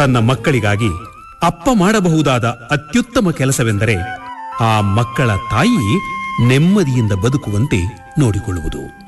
ತನ್ನ ಮಕ್ಕಳಿಗಾಗಿ ಅಪ್ಪ ಮಾಡಬಹುದಾದ ಅತ್ಯುತ್ತಮ ಕೆಲಸವೆಂದರೆ ಆ ಮಕ್ಕಳ ತಾಯಿ ನೆಮ್ಮದಿಯಿಂದ ಬದುಕುವಂತೆ ನೋಡಿಕೊಳ್ಳುವುದು.